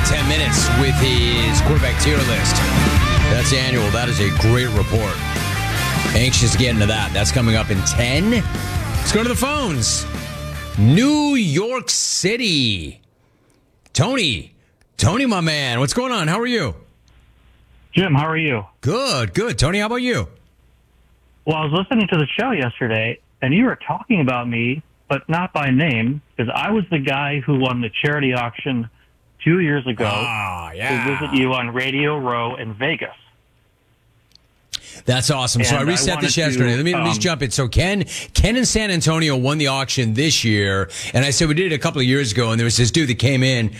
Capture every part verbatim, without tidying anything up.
ten minutes with his quarterback tier list. That's annual. That is a great report. Anxious to get into that. That's coming up in ten. Let's go to the phones. New York City. Tony. Tony, my man. What's going on? How are you? Jim, how are you? Good, good. Tony, how about you? Well, I was listening to the show yesterday, and you were talking about me, but not by name, because I was the guy who won the charity auction two years ago Ah, yeah. to visit you on Radio Row in Vegas. That's awesome. So I And I reset this wanted yesterday. to, Let me let me um, jump in. So Ken, Ken in San Antonio won the auction this year, and I said we did it a couple of years ago. And there was this dude that came in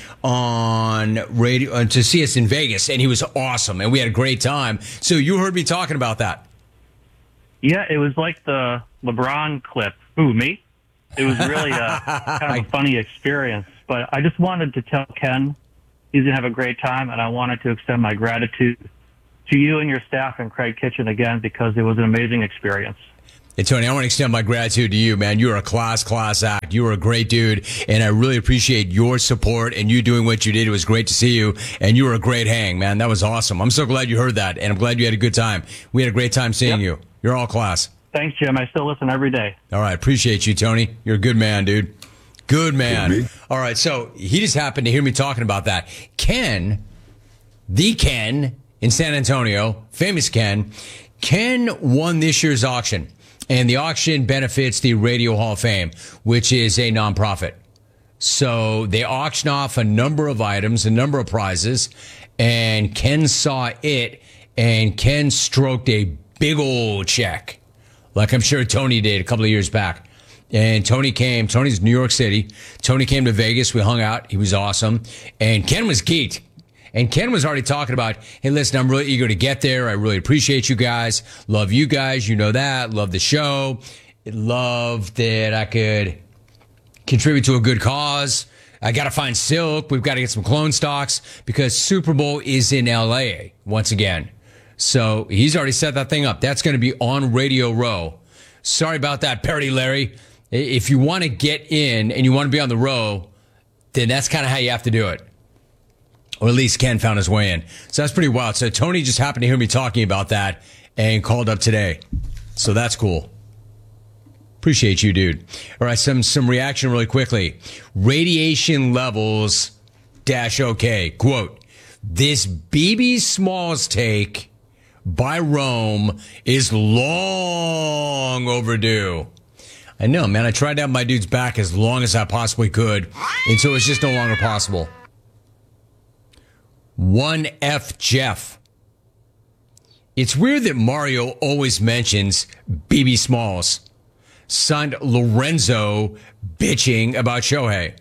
on radio uh, to see us in Vegas, and he was awesome, and we had a great time. So you heard me talking about that. Yeah, it was like the LeBron clip. Who, me? It was really a kind of a funny experience. But I just wanted to tell Ken he's going to have a great time, and I wanted to extend my gratitude to you and your staff and Craig Kitchen again, because it was an amazing experience. And Tony, I want to extend my gratitude to you, man. You're a class, class act. You were a great dude, and I really appreciate your support and you doing what you did. It was great to see you, and you were a great hang, man. That was awesome. I'm so glad you heard that, and I'm glad you had a good time. We had a great time seeing Yep. you. You're all class. Thanks, Jim. I still listen every day. All right. Appreciate you, Tony. You're a good man, dude. Good man. Good All right. So he just happened to hear me talking about that. Ken, the Ken in San Antonio, famous Ken, Ken won this year's auction. And the auction benefits the Radio Hall of Fame, which is a nonprofit. So they auction off a number of items, a number of prizes, and Ken saw it, and Ken stroked a big old check, like I'm sure Tony did a couple of years back. And Tony came. Tony's New York City. Tony came to Vegas. We hung out. He was awesome. And Ken was geeked. And Ken was already talking about, hey, listen, I'm really eager to get there. I really appreciate you guys. Love you guys. You know that. Love the show. Love that I could contribute to a good cause. I got to find Silk. We've got to get some clone stocks because Super Bowl is in L A once again. So he's already set that thing up. That's going to be on Radio Row. Sorry about that, Parody Larry. If you want to get in and you want to be on the row, then that's kind of how you have to do it. Or at least Ken found his way in. So that's pretty wild. So Tony just happened to hear me talking about that and called up today. So that's cool. Appreciate you, dude. All right, some some reaction really quickly. Radiation levels dash okay. Quote, this B B Smalls take by Rome is long overdue. I know, man. I tried to have my dude's back as long as I possibly could until it's just no longer possible. one F Jeff. It's weird that Mario always mentions B B Smalls. Signed Lorenzo bitching about Shohei.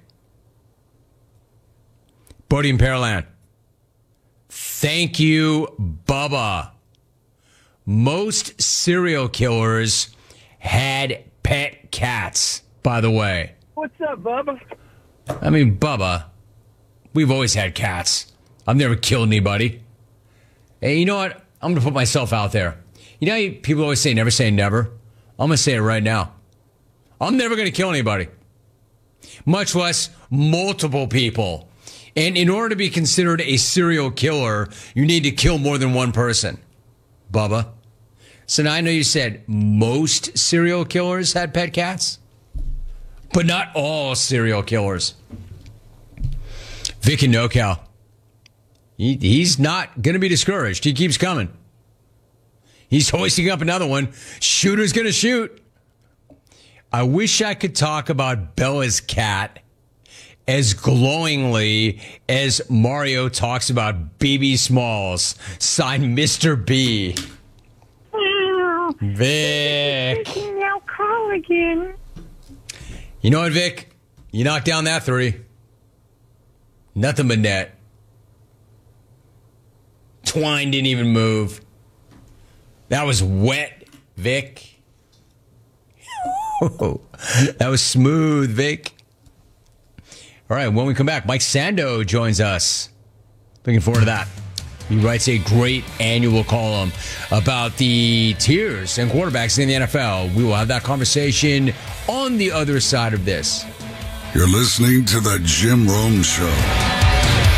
Bodie and Pearland. Thank you, Bubba. Most serial killers had pet cats, by the way. What's up, Bubba? I mean, Bubba, we've always had cats. I've never killed anybody. Hey, you know what? I'm going to put myself out there. You know how people always say never say never? I'm going to say it right now. I'm never going to kill anybody, much less multiple people. And in order to be considered a serial killer, you need to kill more than one person, Bubba. So now I know you said most serial killers had pet cats, but not all serial killers. Vic in NoCal. He, he's not going to be discouraged. He keeps coming. He's hoisting up another one. Shooter's going to shoot. I wish I could talk about Bella's cat as glowingly as Mario talks about B B Smalls. Signed, Mister B. Vic. Now call again. You know what, Vic? You knocked down that three. Nothing but net. Twine didn't even move. That was wet, Vic. That was smooth, Vic. All right, when we come back, Mike Sando joins us. Looking forward to that. He writes a great annual column about the tiers and quarterbacks in the N F L. We will have that conversation on the other side of this. You're listening to The Jim Rome Show.